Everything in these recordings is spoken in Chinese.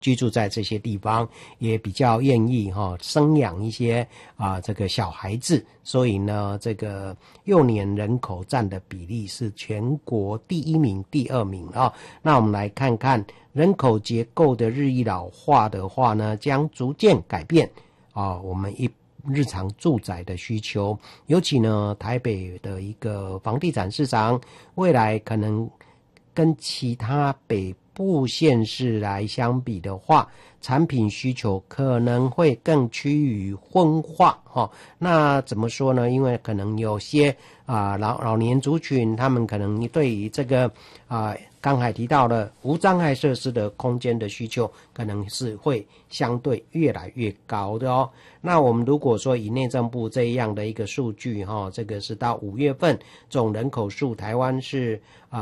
居住在这些地方，也比较愿意生养一些这个小孩子，所以呢这个幼年人口占的比例是全国第1名、第2名那我们来看看人口结构的日益老化的话呢，将逐渐改变我们日常住宅的需求，尤其呢台北的一个房地产市场，未来可能跟其他北部县市来相比的话，产品需求可能会更趋于分化那怎么说呢？因为可能有些老年族群，他们可能对于这个刚才提到的无障碍设施的空间的需求，可能是会相对越来越高的那我们如果说以内政部这样的一个数据这个是到5月份总人口数，台湾是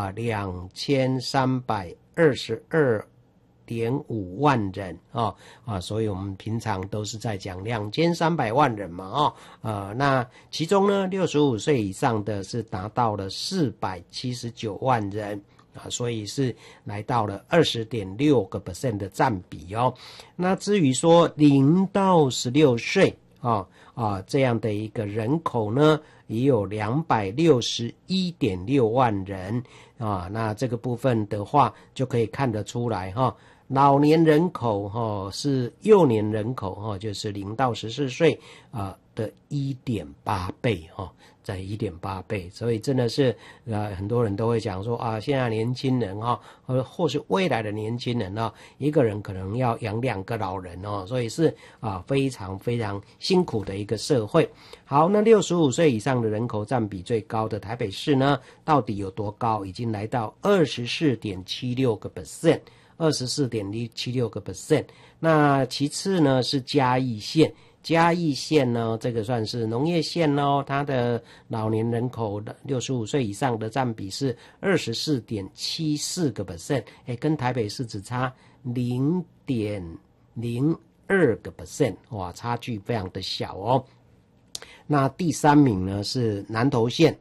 2322.5万人所以我们平常都是在讲2300万人嘛那其中呢65岁以上的是达到了479万人所以是来到了 20.6% 的占比那至于说0到16岁这样的一个人口呢，也有261.6万人那这个部分的话就可以看得出来老年人口是幼年人口就是0到14岁的 1.8 倍在 1.8 倍，所以真的是很多人都会讲说现在年轻人或是未来的年轻人一个人可能要养2个老人所以是非常非常辛苦的一个社会。好，那65岁以上的人口占比最高的台北市呢，到底有多高？已经来到 24.76%。24.76%。那其次呢是嘉义县，嘉义县呢这个算是农业县它的老年人口的65岁以上的占比是 24.74%， 跟台北市只差 0.02%， 哇，差距非常的小那第3名呢是南投县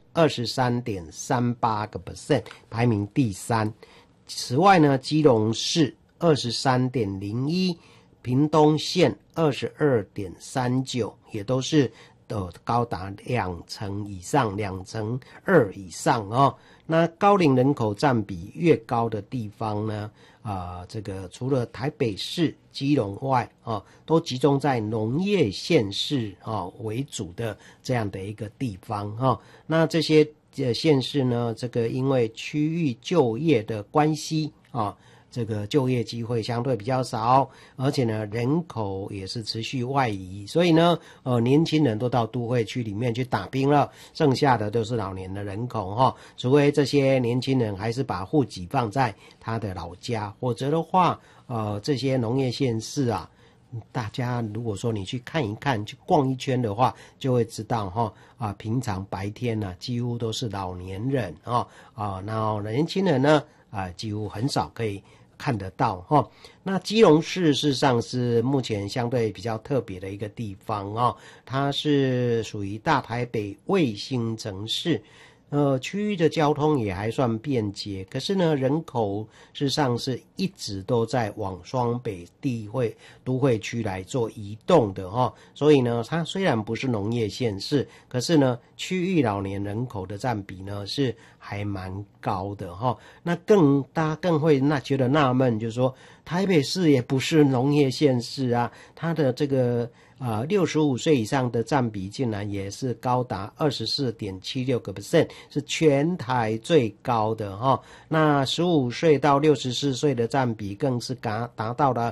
23.38%， 排名第3。此外呢，基隆市 23.01%， 屏东县 22.39%， 也都是高达2%以上，2%以上那高龄人口占比越高的地方呢，这个除了台北市、基隆外都集中在农业县市为主的这样的一个地方那这些县市呢，这个因为区域就业的关系这个就业机会相对比较少，而且呢人口也是持续外移，所以呢年轻人都到都会区里面去打拼了，剩下的都是老年的人口除非这些年轻人还是把户籍放在他的老家，否则的话这些农业县市大家如果说你去看一看，去逛一圈的话，就会知道平常白天呢几乎都是老年人然后年轻人呢几乎很少可以看得到那基隆市事实上是目前相对比较特别的一个地方它是属于大台北卫星城市，区域的交通也还算便捷，可是呢人口事实上是一直都在往双北都会区来做移动的所以呢它虽然不是农业县市，可是呢区域老年人口的占比呢是还蛮高的那大家更会觉得纳闷，就是说台北市也不是农业县市它的这个65岁以上的占比竟然也是高达 24.76%， 是全台最高的那15岁到64岁的占比更是达到了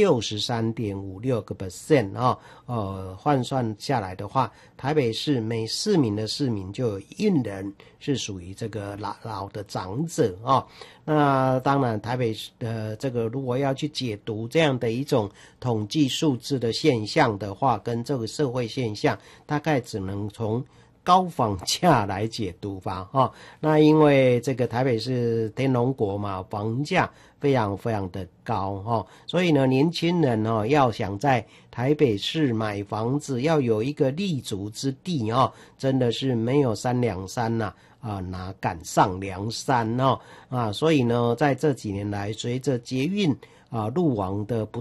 63.56% 换算下来的话，台北市每4名的市民就有1人是属于这个老的长者那当然台北市这个如果要去解读这样的一种统计数字的现象的话，跟这个社会现象大概只能从高房价来解读吧那因为这个台北是天龙国嘛，房价非常非常的高所以呢年轻人要想在台北市买房子，要有一个立足之地真的是没有3两3哪敢上梁山所以呢在这几年来，随着捷运路网的不